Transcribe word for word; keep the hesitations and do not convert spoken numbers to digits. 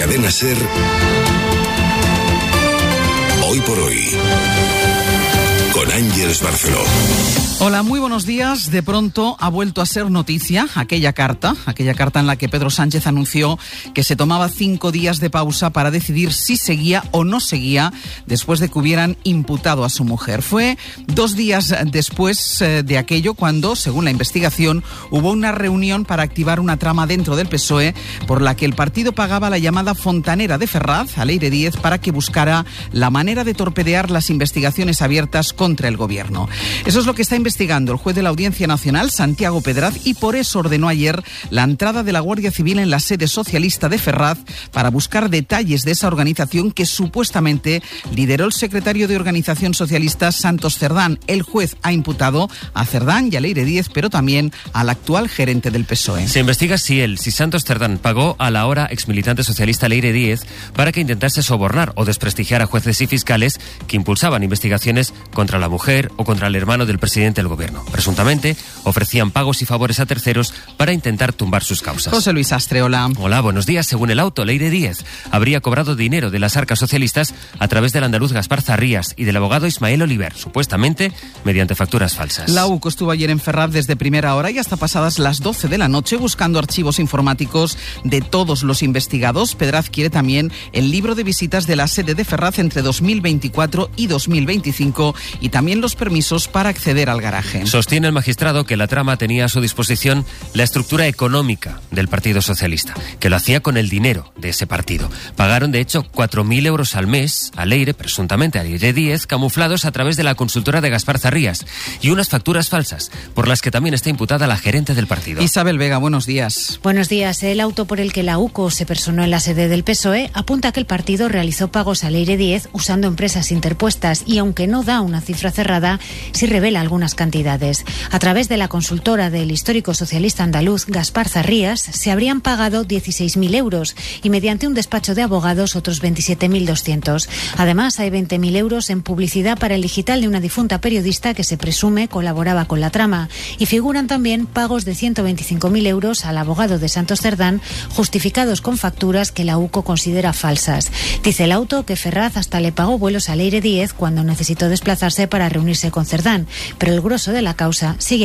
Cadena SER, Hoy por Hoy, con Ángeles Barceló. Hola, muy buenos días. De pronto ha vuelto a ser noticia aquella carta, aquella carta en la que Pedro Sánchez anunció que se tomaba cinco días de pausa para decidir si seguía o no seguía después de que hubieran imputado a su mujer. Fue dos días después eh, de aquello cuando, según la investigación, hubo una reunión para activar una trama dentro del P S O E por la que el partido pagaba la llamada fontanera de Ferraz a Leire Díez para que buscara la manera de torpedear las investigaciones abiertas contra el gobierno. Eso es lo que está investigando investigando el juez de la Audiencia Nacional, Santiago Pedraz, y por eso ordenó ayer la entrada de la Guardia Civil en la sede socialista de Ferraz para buscar detalles de esa organización que supuestamente lideró el secretario de Organización Socialista, Santos Cerdán. El juez ha imputado a Cerdán y a Leire Díez, pero también al actual gerente del P S O E. Se investiga si él, si Santos Cerdán, pagó a la ahora exmilitante socialista Leire Díez para que intentase sobornar o desprestigiar a jueces y fiscales que impulsaban investigaciones contra la mujer o contra el hermano del presidente del gobierno. Presuntamente, ofrecían pagos y favores a terceros para intentar tumbar sus causas. José Luis Astre, hola. Hola, buenos días. Según el auto, Leire Díez habría cobrado dinero de las arcas socialistas a través del andaluz Gaspar Zarrías y del abogado Ismael Oliver, supuestamente mediante facturas falsas. La U C O estuvo ayer en Ferraz desde primera hora y hasta pasadas las doce de la noche buscando archivos informáticos de todos los investigados. Pedraz quiere también el libro de visitas de la sede de Ferraz entre dos mil veinticuatro y dos mil veinticinco y también los permisos para acceder al garaje. Sostiene el magistrado que la trama tenía a su disposición la estructura económica del Partido Socialista, que lo hacía con el dinero de ese partido. Pagaron, de hecho, cuatro mil euros al mes a Leire, presuntamente a Leire Díez, camuflados a través de la consultora de Gaspar Zarrías, y unas facturas falsas, por las que también está imputada la gerente del partido. Isabel Vega, buenos días. Buenos días. El auto por el que la U C O se personó en la sede del P S O E apunta que el partido realizó pagos a Leire Díez usando empresas interpuestas y, aunque no da una cifra cerrada, sí revela algunas cantidades. A través de la consultora del histórico socialista andaluz Gaspar Zarrías se habrían pagado dieciséis mil euros y mediante un despacho de abogados otros veintisiete mil doscientos. Además, hay veinte mil euros en publicidad para el digital de una difunta periodista que se presume colaboraba con la trama, y figuran también pagos de ciento veinticinco mil euros al abogado de Santos Cerdán, justificados con facturas que la U C O considera falsas. Dice el auto que Ferraz hasta le pagó vuelos a Leire Díez cuando necesitó desplazarse para reunirse con Cerdán, pero el grosso de la causa sigue